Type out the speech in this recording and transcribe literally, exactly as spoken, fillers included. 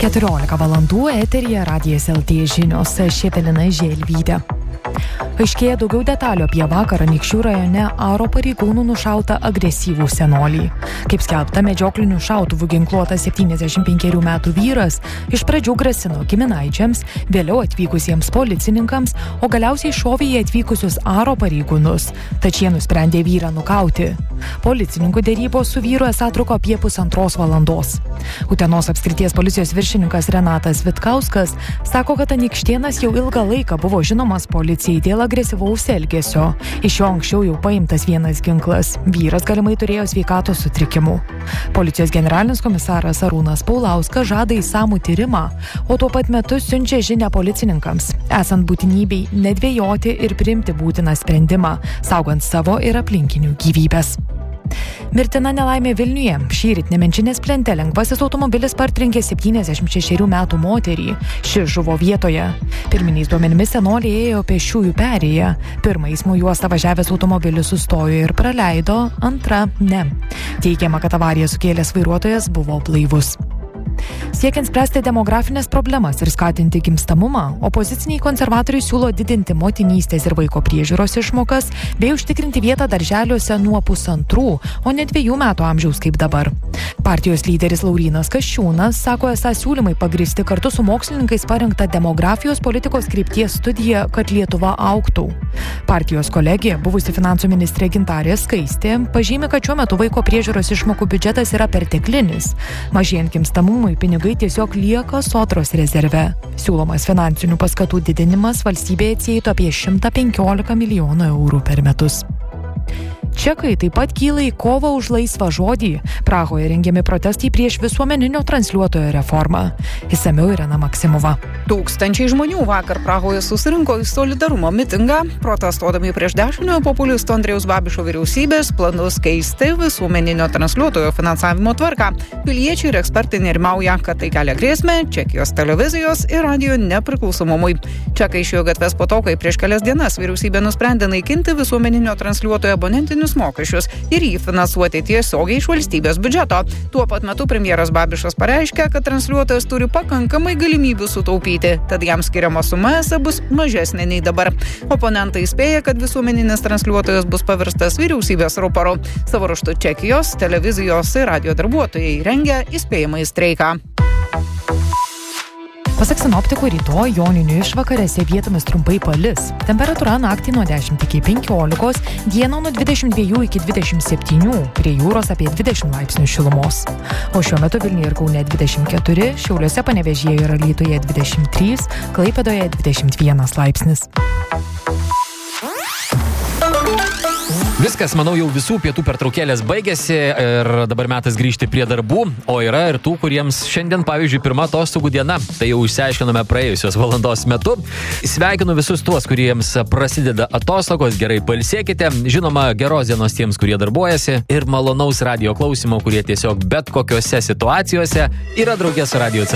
keturiolika valandų eteryje Radijas L T žinios, aš Evelina Želvytė. Aiškėja daugiau detalių apie vakar Anykščių rajone Aro pareigūnų nušautą agresyvų senolį. Kaip skelbta, medžioklinių šautuvų ginkluotas septyniasdešimt penkerių metų vyras iš pradžių grasino giminaičiams, vėliau atvykusiems policininkams, o galiausiai šovė į atvykusius Aro pareigūnus, tačiau jie nusprendė vyrą nukauti. Policininkų dėrybos su vyru esą truko apie pusantros valandos. Utenos apskrities policijos viršininkas Renatas Vitkauskas sako, kad Anykštėnas jau ilgą laiką buvo žinomas policijai dėl agresyvaus elgesio. Iš jo anksčiau jau paimtas vienas ginklas. Vyras galimai turėjo sveikatos sutrikimų. Policijos generalinis komisaras Arūnas Paulauskas žada išsamų tyrimą, o tuo pat metu siunčia žinią policininkams, esant būtinybei nedvejoti ir priimti būtiną sprendimą, saugant savo ir aplinkinių gyvybes. Mirtina nelaimė Vilniuje. Šįryt Nemenčinės plente lengvasis automobilis partrenkė septyniasdešimt šešerių metų moterį. Ši žuvo vietoje. Pirminiais duomenimis senolė ėjo pėsčiųjų perėją. Pirmą eismo juostą važiavęs automobilis sustojo ir praleido, antra ne. Teigiama, kad avariją sukėlęs vairuotojas buvo blaivus. Siekiant spręsti demografinės problemas ir skatinti gimstamumą, opoziciniai konservatoriai siūlo didinti motinystės ir vaiko priežiūros išmokas bei užtikrinti vietą darželiuose nuo pusantrų, o ne dviejų metų amžiaus kaip dabar. Partijos lyderis Laurynas Kasčiūnas sako, esą siūlymai pagristi kartu su mokslininkais parengta demografijos politikos krypties studija, kad Lietuva augtų. Partijos kolegė, buvusi finansų ministrė Gintarė Skaistė, pažymi, kad šiuo metu vaiko priežiūros išmokų biudžetas yra perteklinis. Mažėjant gimstamumui pinigai tiesiog lieka sodros rezerve. Siūlomas finansinių paskatų didinimas valstybėje atsieitų apie šimtą penkiolika milijonų eurų per metus. Čekai taip pat kyla į kovą už laisvą žodį. Prahoje rengiami protestai prieš visuomeninio transliuotojo reformą. Išsamiau Irena Maksimova. Tūkstančiai žmonių vakar Prahoje susirinko į solidarumo mitingą, protestuodami prieš dešiniojo populisto Andrėjaus Babišo vyriausybės planus keisti visuomeninio transliuotojo finansavimo tvarką. Piliečiai ir ekspertai nerimauja, kad tai kelia grėsmę Čekijos televizijos ir radijo nepriklausomumui. Čekai išėjo gatves po to, kai prieš kelias dienas vyriausybė nusprendė naikinti visuomeninio transliuotojo abonentinius mokesčius ir jį finansuoti tiesiogiai iš valstybės biudžeto. Tuo pat metu premjeras Babišas pareiškė, kad transliuotojas turi pakankamai galimybių sutaupyti, tad jam skiriama suma esą bus mažesnė nei dabar. Oponentai įspėja, kad visuomeninis transliuotojas bus pavirstas vyriausybės ruporu. Savo ruožtu Čekijos televizijos ir radijo darbuotojai rengia įspėjamąjį streiką. Pasak sinoptikų, rytoj joninių išvakarėse vietomis trumpai palis. Temperatūra naktį nuo dešimt iki penkiolikos, dieną nuo dvidešimt dviejų iki dvidešimt septynių, prie jūros apie dvidešimt laipsnių šilumos. O šiuo metu Vilniuje ir Kaune dvidešimt keturi, Šiauliuose, Panevėžyje ir Alytuje dvidešimt trys, Klaipėdoje dvidešimt vienas laipsnis. Viskas, manau, jau visų pietų pertraukėlės baigėsi ir dabar metas grįžti prie darbų, o yra ir tų, kuriems šiandien, pavyzdžiui, pirma atostogų diena. Tai jau išsiaiškinome praėjusios valandos metu. Sveikinu visus tuos, kuriems prasideda atostogos, gerai pailsėkite. Žinoma, geros dienos tiems, kurie darbuojasi ir malonaus radijo klausimo, kurie tiesiog bet kokiose situacijose yra draugė su Radio